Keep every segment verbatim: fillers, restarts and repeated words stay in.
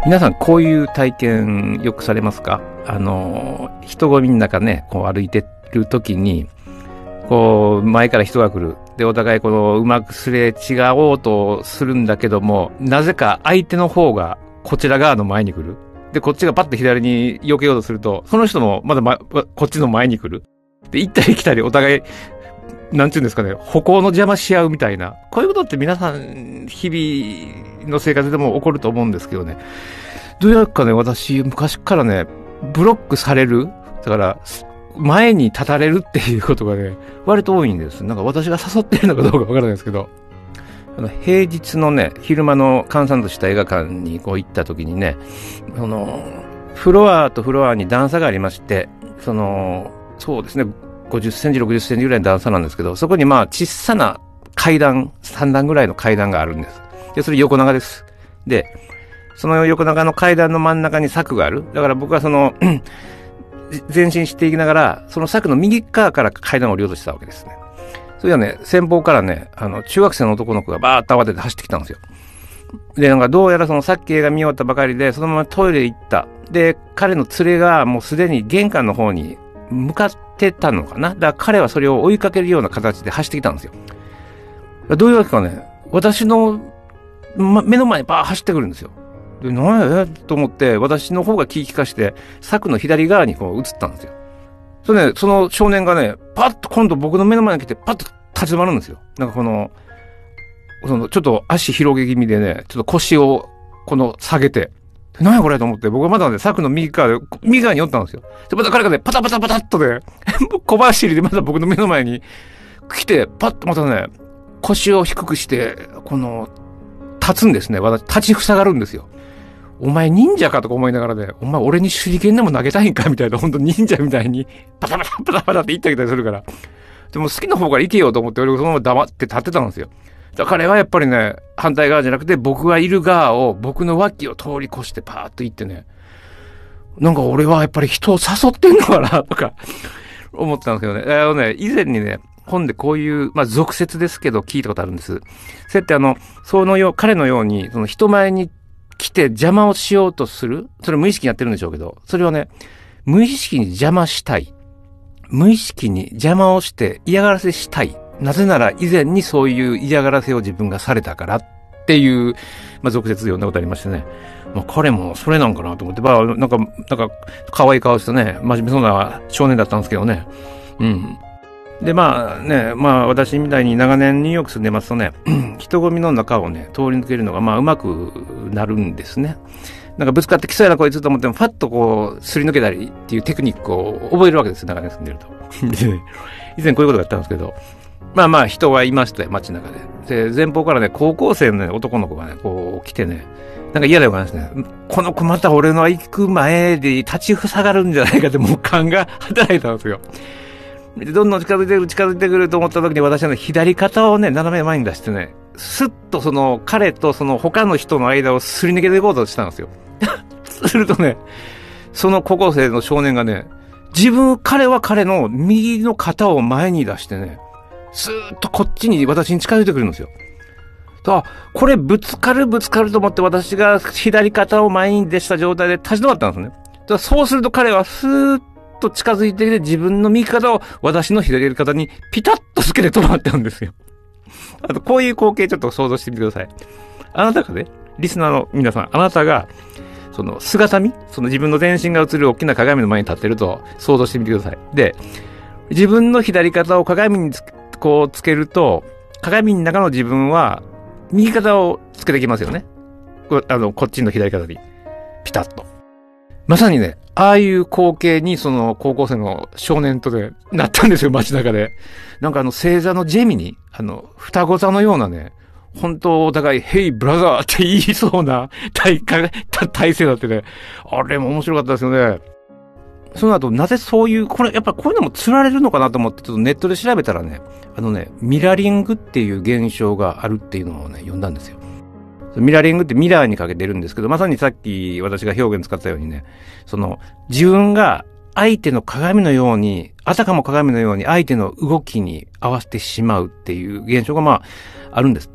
皆さんこういう体験よくされますか？あの、人混みの中ね、こう歩いてる時に、こう、前から人が来る。で、お互いこの、うまくすれ違おうとするんだけども、なぜか相手の方がこちら側の前に来る。で、こっちがパッと左に避けようとすると、その人もまだ、ま、こっちの前に来る。で、行ったり来たりお互い、なんていうんですかね、歩行の邪魔し合うみたいな。こういうことって皆さん、日々の生活でも起こると思うんですけどね。どうやらかね、私、昔からね、ブロックされる。だから、前に立たれるっていうことがね、割と多いんです。なんか私が誘ってるのかどうかわからないですけど、あの、平日のね、昼間の閑散とした映画館にこう行った時にね、その、フロアとフロアに段差がありまして、その、そうですね、ごじゅっセンチ、ろくじゅっセンチぐらいの段差なんですけど、そこにまあ、小さな階段、さん段ぐらいの階段があるんです。で、それ横長です。で、その横長の階段の真ん中に柵がある。だから僕はその、前進していきながら、その柵の右側から階段を降りようとしたわけですね。それはね、先方からね、あの、中学生の男の子がバーッと慌てて走ってきたんですよ。で、なんかどうやらそのさっき映画見終わったばかりで、そのままトイレ行った。で、彼の連れがもうすでに玄関の方に向かってたのかな。だから彼はそれを追いかけるような形で走ってきたんですよ。どういうわけかね、私の、ま、目の前にバーッ走ってくるんですよ。で、何やと思って、私の方が気利かして、柵の左側にこう移ったんですよ。それね、その少年がね、パッと今度僕の目の前に来て、パッと立ち止まるんですよ。なんかこの、その、ちょっと足広げ気味でね、ちょっと腰を、この、下げて、何やこれと思って、僕はまだね、柵の右側で、右側に寄ったんですよ。で、また彼がね、パタパタパタっとね、小走りでまた僕の目の前に来て、パッとまたね、腰を低くして、この、立つんですね。私、立ちふさがるんですよ。お前忍者かとか思いながらね、お前俺に手裏剣でも投げたいんかみたいな、ほんと忍者みたいに、パタパタパタパタって言ってあげたりするから。でも好きな方から行けよと思って、俺そのまま黙って立ってたんですよ。だから彼はやっぱりね、反対側じゃなくて、僕がいる側を、僕の脇を通り越してパーッと行ってね、なんか俺はやっぱり人を誘ってんのかなとか、思ってたんですけどね。あのね、以前にね、本でこういう、まあ、俗説ですけど聞いたことあるんです。そうやってあの、そのよう、彼のように、その人前に来て邪魔をしようとする。それ無意識にやってるんでしょうけど、それをね、無意識に邪魔したい。無意識に邪魔をして嫌がらせしたい。なぜなら以前にそういう嫌がらせを自分がされたからっていう、まあ、俗説読んだことありましてね。まあ、彼もそれなんかなと思って、まあ、なんか、なんか、可愛い顔してね、真面目そうな少年だったんですけどね。うん。で、まあね、まあ私みたいに長年ニューヨーク住んでますとね、人混みの中をね、通り抜けるのがまあうまくなるんですね。なんかぶつかってきそうやなこいつと思っても、パッとこう、すり抜けたりっていうテクニックを覚えるわけですよ、長年住んでると。以前こういうことがあったんですけど、まあまあ人はいましたよ、街中で。で、前方からね、高校生の、ね、男の子がね、こう来てね、なんか嫌だよかですね。この子また俺の行く前で立ちふさがるんじゃないかってもう勘が働いたんですよ。で、どんどん近づいてくる、近づいてくると思った時に私はね、左肩をね、斜め前に出してね、スッとその、彼とその他の人の間をすり抜けていこうとしたんですよ。するとね、その高校生の少年がね、自分、彼は彼の右の肩を前に出してね、スーッとこっちに私に近づいてくるんですよ。と、これぶつかるぶつかると思って私が左肩を前に出した状態で立ち止まったんですね。とそうすると彼はスーッと近づいてきて自分の右肩を私の左肩にピタッとつけて止まったんですよ。あとこういう光景ちょっと想像してみてください。あなたがね、リスナーの皆さん、あなたがその姿見、その自分の全身が映る大きな鏡の前に立ってると想像してみてください。で、自分の左肩を鏡につこうつけると、鏡の中の自分は右肩をつけてきますよね。こあの、こっちの左肩に。ピタッと。まさにね、ああいう光景にその高校生の少年とでなったんですよ、街中で。なんかあの星座のジェミニ、あの、双子座のようなね、本当お互い、ヘイブラザーって言いそうな体体勢だってね、あれも面白かったですよね。その後、なぜそういう、これ、やっぱこういうのも釣られるのかなと思って、ちょっとネットで調べたらね、あのね、ミラリングっていう現象があるっていうのをね、読んだんですよ。ミラリングってミラーにかけてるんですけど、まさにさっき私が表現使ったようにね、その、自分が相手の鏡のように、あたかも鏡のように相手の動きに合わせてしまうっていう現象がまあ、あるんですって。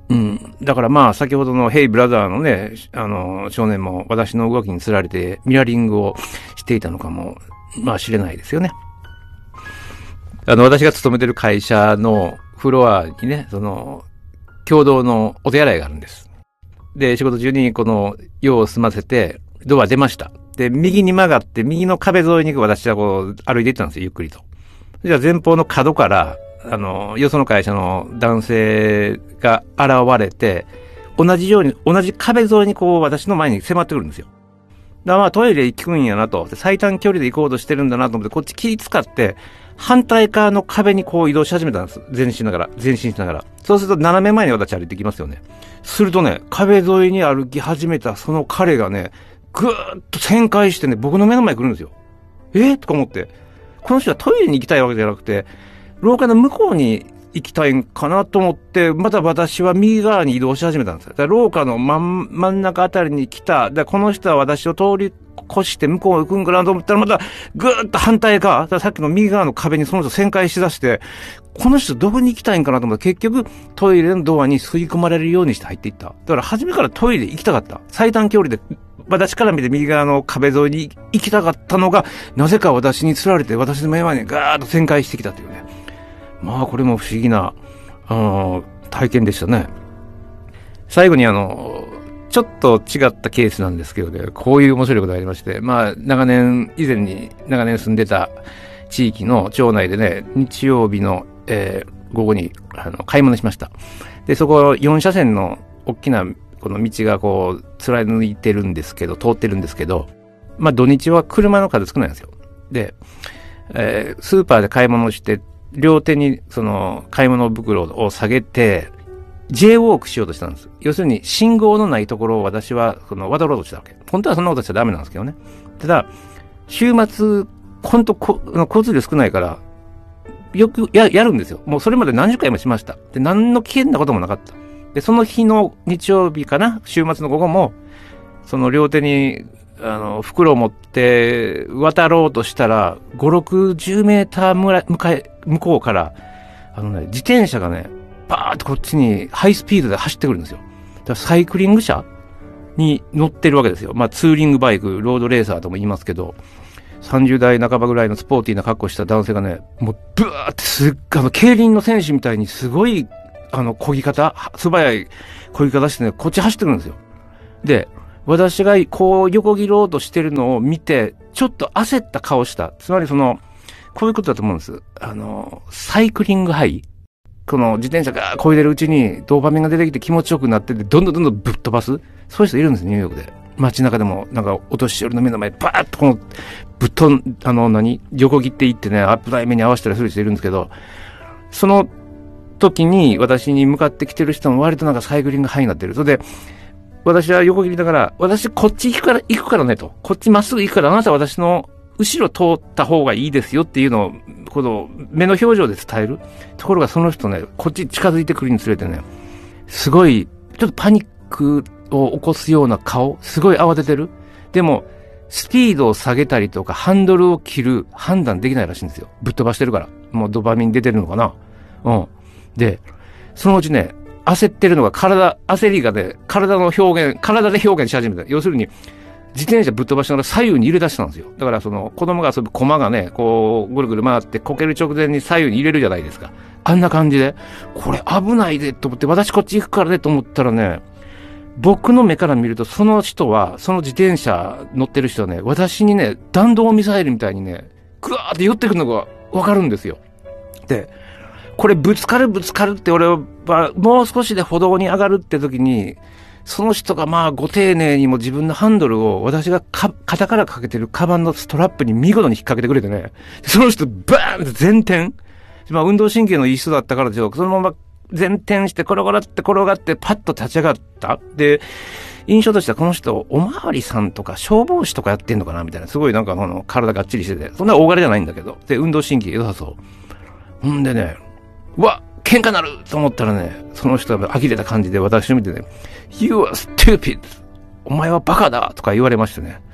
うん。だからまあ、先ほどのヘイブラザーのね、あの、少年も私の動きにつられてミラーリングをしていたのかも、まあ知れないですよね。あの、私が勤めてる会社のフロアにね、その、共同のお手洗いがあるんです。で、仕事中にこの、用を済ませて、ドア出ました。で、右に曲がって、右の壁沿いに私はこう、歩いていったんですよ、ゆっくりと。じゃあ前方の角から、あの、よその会社の男性が現れて、同じように、同じ壁沿いにこう、私の前に迫ってくるんですよ。だからまあトイレ行くんやなと、最短距離で行こうとしてるんだなと思って、こっち気使って、反対側の壁にこう移動し始めたんです。前進しながら、前進しながら。そうすると斜め前に私歩いてきますよね。するとね、壁沿いに歩き始めたその彼がね、ぐーっと旋回してね、僕の目の前に来るんですよ。えー、とか思って。この人はトイレに行きたいわけじゃなくて、廊下の向こうに行きたいんかなと思って、また私は右側に移動し始めたんですよ。だから廊下の真ん、真ん中あたりに来た。で、この人は私を通り越して向こう行くんかなと思ったら、またぐーっと反対側、だからさっきの右側の壁にその人旋回しだして、この人どこに行きたいんかなと思ったら、結局トイレのドアに吸い込まれるようにして入っていった。だから初めからトイレ行きたかった。最短距離で、私から見て右側の壁沿いに行きたかったのが、なぜか私に釣られて私の目の前にガーッと旋回してきたというね。まあこれも不思議な、あの、体験でしたね。最後にあの、ちょっと違ったケースなんですけどね、こういう面白いことがありまして、まあ長年、以前に長年住んでた地域の町内でね、日曜日の、えー、午後にあの買い物しました。で、そこよん車線の大きなこの道がこう貫いてるんですけど、通ってるんですけど、まあ土日は車の数少ないんですよ。で、えー、スーパーで買い物して、両手にその買い物袋を下げて、J ウォークしようとしたんです。要するに信号のないところを私はその渡ろうとしたわけ。本当はそんなことしちゃダメなんですけどね。ただ、週末、本当こ交通量少ないから、よくや、やるんですよ。もうそれまで何十回もしました。で、何の危険なこともなかった。で、その日の日曜日かな、週末の午後も、その両手に、あの、袋を持って渡ろうとしたら、ご、ろくじゅうメーターむら向かい、向こうから、あのね、自転車がね、バーッとこっちにハイスピードで走ってくるんですよ。だからサイクリング車に乗ってるわけですよ。まあツーリングバイク、ロードレーサーとも言いますけど、さんじゅう代半ばぐらいのスポーティーな格好した男性がね、もうブワーってすっ、あの、競輪の選手みたいにすごい、あの、漕ぎ方、素早い漕ぎ方してね、こっち走ってくるんですよ。で、私がこう横切ろうとしてるのを見て、ちょっと焦った顔した。つまりその、こういうことだと思うんです。あの、サイクリングハイ。この自転車が漕いでるうちにドーパミンが出てきて気持ちよくなってて、どんどんどんどんぶっ飛ばす。そういう人いるんです、ニューヨークで。街中でも、なんか、お年寄りの目の前、バーッとこの、ぶっ飛ん、あの、何横切っていってね、アップダイ目に合わせたりする人いるんですけど、その時に私に向かってきてる人も割となんかサイクリングハイになってる。それで、私は横切りながら、私こっち行くから、行くからねと。こっちまっすぐ行くから、あなたは私の後ろ通った方がいいですよっていうのを、この目の表情で伝える。ところがその人ね、こっち近づいてくるにつれてね、すごい、ちょっとパニックを起こすような顔、すごい慌ててる。でも、スピードを下げたりとか、ハンドルを切る判断できないらしいんですよ。ぶっ飛ばしてるから。もうドーパミン出てるのかな。うん。で、そのうちね、焦ってるのが体、焦りがね、体の表現、体で表現し始めた。要するに、自転車ぶっ飛ばしながら左右に入れ出したんですよ。だからその子供が遊ぶ駒がね、こうぐるぐる回ってこける直前に左右に入れるじゃないですか。あんな感じで、これ危ないでと思って、私こっち行くからねと思ったらね、僕の目から見るとその人は、その自転車乗ってる人はね、私にね、弾道ミサイルみたいにね、ぐわーって寄ってくるのがわかるんですよ。で、これぶつかるぶつかるって俺はもう少しで歩道に上がるって時に、その人がまあご丁寧にも自分のハンドルを私がか肩からかけてるカバンのストラップに見事に引っ掛けてくれてね、その人バーンって前転、まあ運動神経のいい人だったからでしょう。そのまま前転してコロコロって転がってパッと立ち上がった。で、印象としてはこの人おまわりさんとか消防士とかやってんのかなみたいな、すごいなんかあの体がっちりしてて、そんな大柄じゃないんだけど、で運動神経良さそう。ほんでね、うわ喧嘩なると思ったらね、その人が呆れた感じで私を見てね、You are stupid! お前はバカだとか言われましてね。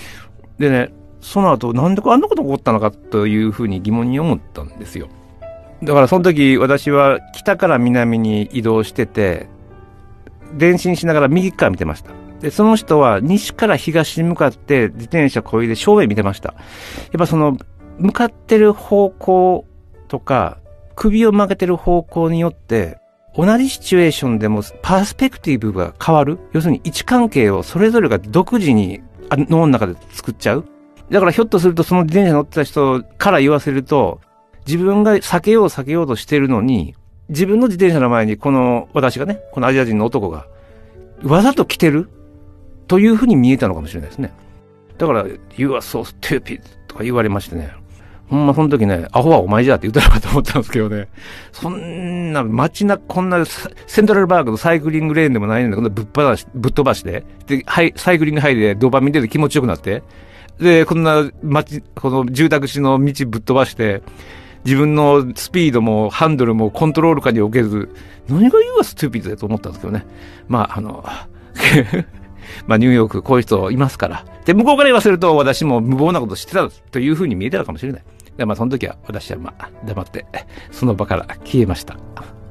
でね、その後なんであんなこと起こったのかというふうに疑問に思ったんですよ。 だからその時私は北から南に移動してて、前進しながら右側見てました。で、その人は西から東に向かって自転車こいで正面見てました。やっぱその向かってる方向とか首を曲げてる方向によって同じシチュエーションでもパースペクティブが変わる。要するに位置関係をそれぞれが独自に脳の中で作っちゃう。だからひょっとするとその自転車乗ってた人から言わせると、自分が避けよう避けようとしてるのに、自分の自転車の前にこの私がね、このアジア人の男がわざと来てるというふうに見えたのかもしれないですね。だから、You are so stupid とか言われましてね。ほんまその時ね、アホはお前じゃって言ったのかと思ったんですけどね。そんな街な、こんなセントラルパークのサイクリングレーンでもないので、こんなぶっ放し、ぶっ飛ばして、で、はい、サイクリングハイでドーパミン出て気持ちよくなって、で、こんな街、この住宅地の道ぶっ飛ばして、自分のスピードもハンドルもコントロール下に置けず、何が言うはストゥーピッドだと思ったんですけどね。まあ、あの、まあ、ニューヨークこういう人いますから。で、向こうから言わせると私も無謀なことしてたというふうに見えたのかもしれない。で、まあ、その時は私はまあ、黙って、その場から消えました。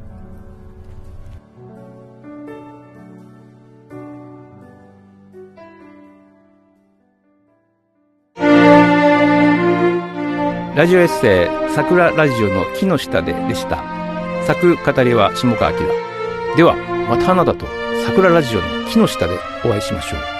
ラジオエッセイ、桜ラジオの木の下ででした。作語りは下川明。では、またあなたと桜ラジオの木の下でお会いしましょう。